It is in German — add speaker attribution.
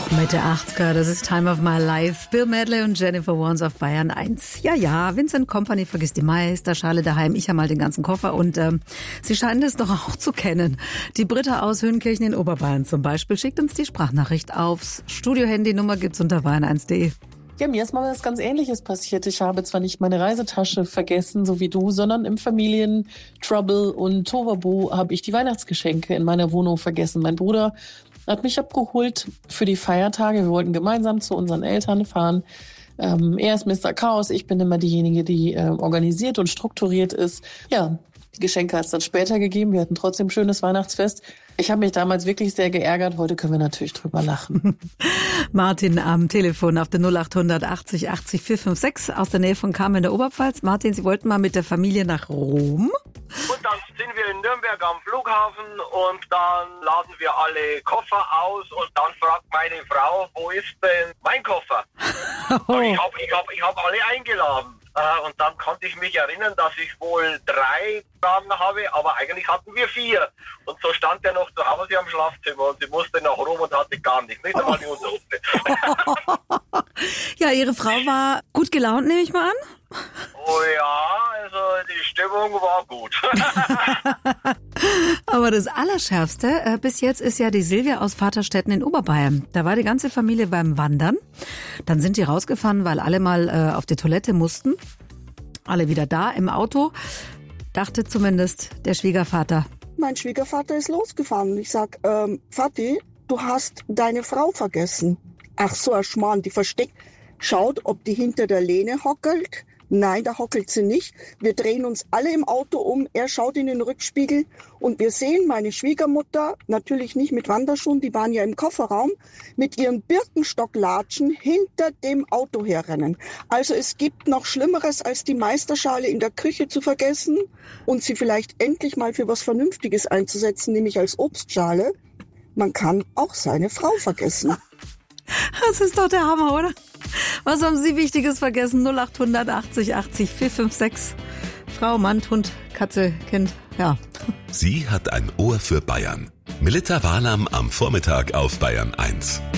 Speaker 1: Mitte 80er, das ist Time of My Life. Bill Medley und Jennifer Warnes auf Bayern 1. Ja, Vincent Kompany vergisst die Meisterschale daheim. Ich habe mal den ganzen Koffer und Sie scheinen das doch auch zu kennen. Die Britta aus Hünkirchen in Oberbayern zum Beispiel schickt uns die Sprachnachricht aufs Studio-Handy-Nummer gibt's unter bayern1.de.
Speaker 2: Ja, mir ist mal was ganz Ähnliches passiert. Ich habe zwar nicht meine Reisetasche vergessen, so wie du, sondern im Familientrouble und Tohuwabohu habe ich die Weihnachtsgeschenke in meiner Wohnung vergessen. Mein Bruder hat mich abgeholt für die Feiertage. Wir wollten gemeinsam zu unseren Eltern fahren. Er ist Mr. Chaos, ich bin immer diejenige, die organisiert und strukturiert ist. Ja, die Geschenke hat es dann später gegeben. Wir hatten trotzdem ein schönes Weihnachtsfest. Ich habe mich damals wirklich sehr geärgert. Heute können wir natürlich drüber lachen.
Speaker 1: Martin am Telefon auf der 0800 80 80 456 aus der Nähe von Kamen in der Oberpfalz. Martin, Sie wollten mal mit der Familie nach Rom.
Speaker 3: Und dann sind wir in Nürnberg am Flughafen und dann laden wir alle Koffer aus und dann fragt meine Frau, wo ist denn mein Koffer? Oh. Ich hab alle eingeladen. Und dann konnte ich mich erinnern, dass ich wohl 3 Fragen habe, aber eigentlich hatten wir 4. Und so stand er noch zu Hause am Schlafzimmer und sie musste nach Rom und hatte gar nichts. Nicht einmal die Unterhose.
Speaker 1: Ja, Ihre Frau war gut gelaunt, nehme ich mal an?
Speaker 3: Oh ja, also die Stimmung war gut.
Speaker 1: Aber das Allerschärfste bis jetzt ist ja die Silvia aus Vaterstetten in Oberbayern. Da war die ganze Familie beim Wandern. Dann sind die rausgefahren, weil alle mal auf die Toilette mussten. Alle wieder da im Auto. Dachte zumindest der Schwiegervater.
Speaker 4: Mein Schwiegervater ist losgefahren. Ich sag, Vati, du hast deine Frau vergessen. Ach so, ein Schmarrn, die versteckt. Schaut, ob die hinter der Lehne hockelt. Nein, da hockelt sie nicht. Wir drehen uns alle im Auto um. Er schaut in den Rückspiegel und wir sehen meine Schwiegermutter, natürlich nicht mit Wanderschuhen, die waren ja im Kofferraum, mit ihren Birkenstocklatschen hinter dem Auto herrennen. Also es gibt noch Schlimmeres, als die Meisterschale in der Küche zu vergessen und sie vielleicht endlich mal für was Vernünftiges einzusetzen, nämlich als Obstschale. Man kann auch seine Frau vergessen.
Speaker 1: Das ist doch der Hammer, oder? Was haben Sie Wichtiges vergessen? 0800 80 80 456. Frau, Mann, Hund, Katze, Kind, ja.
Speaker 5: Sie hat ein Ohr für Bayern. Melitta Walam am Vormittag auf Bayern 1.